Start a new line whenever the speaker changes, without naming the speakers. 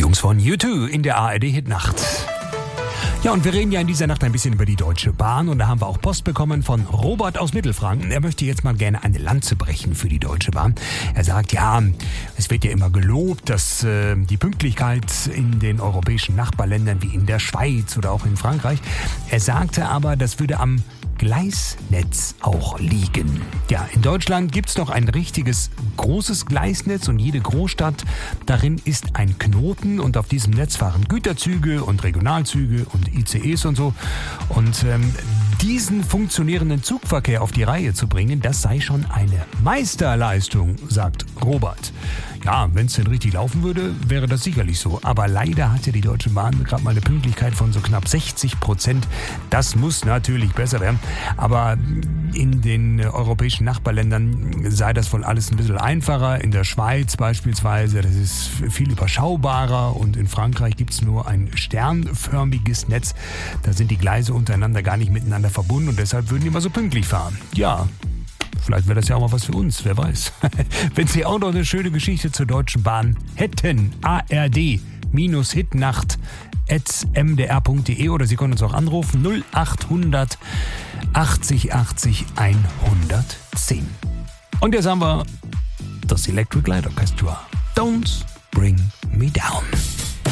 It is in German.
Jungs von U2 in der ARD-Hitnacht. Ja, und wir reden ja in dieser Nacht ein bisschen über die Deutsche Bahn und da haben wir auch Post bekommen von Robert aus Mittelfranken. Er möchte jetzt mal gerne eine Lanze brechen für die Deutsche Bahn. Er sagt, ja, es wird ja immer gelobt, dass die Pünktlichkeit in den europäischen Nachbarländern wie in der Schweiz oder auch in Frankreich. Er sagte aber, das würde am Gleisnetz auch liegen. Ja, in Deutschland gibt's doch ein richtiges großes Gleisnetz und jede Großstadt darin ist ein Knoten und auf diesem Netz fahren Güterzüge und Regionalzüge und ICEs und so. Und diesen funktionierenden Zugverkehr auf die Reihe zu bringen, das sei schon eine Meisterleistung, sagt Robert. Ja, wenn es denn richtig laufen würde, wäre das sicherlich so. Aber leider hat ja die Deutsche Bahn gerade mal eine Pünktlichkeit von so knapp 60%. Das muss natürlich besser werden. Aber in den europäischen Nachbarländern sei das wohl alles ein bisschen einfacher. In der Schweiz beispielsweise, das ist viel überschaubarer. Und in Frankreich gibt es nur ein sternförmiges Netz. Da sind die Gleise untereinander gar nicht miteinander verbunden und deshalb würden die immer so pünktlich fahren. Ja. Vielleicht wäre das ja auch mal was für uns, wer weiß. Wenn Sie auch noch eine schöne Geschichte zur Deutschen Bahn hätten, ard-hitnacht@mdr.de oder Sie können uns auch anrufen 0800 80 80 110. Und jetzt haben wir das Electric Light Orchestra. Don't Bring Me Down.